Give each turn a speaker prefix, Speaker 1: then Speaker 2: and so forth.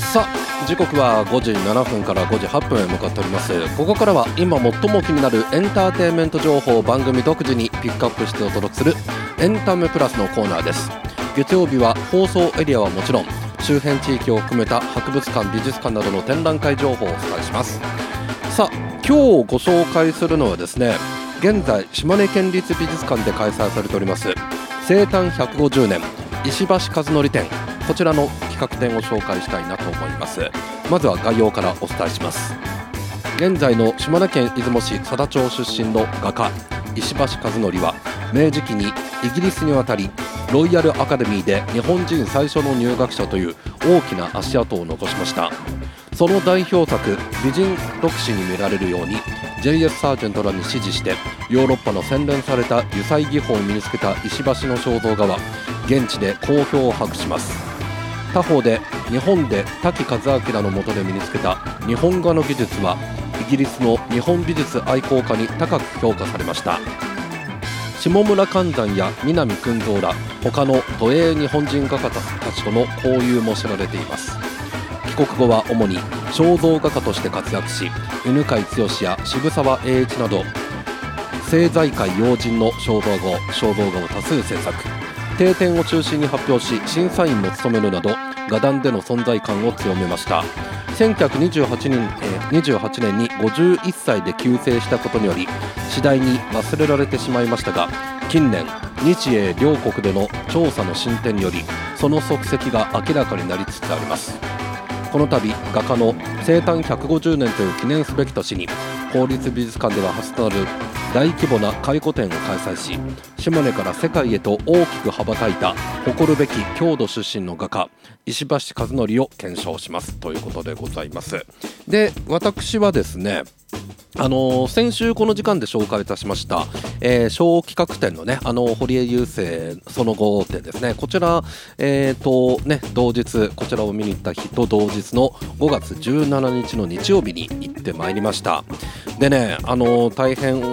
Speaker 1: さあ時刻は5時7分から5時8分へ向かっております。ここからは今最も気になるエンターテインメント情報を番組独自にピックアップしてお届けするエンタメプラスのコーナーです。月曜日は放送エリアはもちろん周辺地域を含めた博物館美術館などの展覧会情報をお伝えします。さあ今日ご紹介するのはですね、現在島根県立美術館で開催されております生誕150年石橋和則展、こちらの企画展を紹介したいなと思います。まずは概要からお伝えします。現在の島根県出雲市佐田町出身の画家石橋和則は明治期にイギリスに渡りロイヤルアカデミーで日本人最初の入学者という大きな足跡を残しました。その代表作美人録詩に見られるように JS サージェントらに指示してヨーロッパの洗練された油彩技法を身につけた石橋の肖像画は現地で好評を博します。他方で日本で滝和明の下で身につけた日本画の技術はイギリスの日本美術愛好家に高く評価されました。下村勘山や南訓三ら他の都営日本人画家たちとの交流も知られています。帰国後は主に肖像画家として活躍し、犬飼剛や渋沢栄一など政財界要人の肖像画を多数制作、定展を中心に発表し審査員も務めるなど画壇での存在感を強めました。1928年に51歳で急逝したことにより次第に忘れられてしまいましたが、近年日英両国での調査の進展によりその足跡が明らかになりつつあります。この度画家の生誕150年という記念すべき年に公立美術館では初となる大規模な回顧展を開催し、島根から世界へと大きく羽ばたいた誇るべき郷土出身の画家石橋和則を検証しますということでございます。で、私はですね先週この時間で紹介いたしました、小企画展のね堀江雄星その後展ですね、こちら同日こちらを見に行った日と同日の5月17日の日曜日に行ってまいりました。でね大変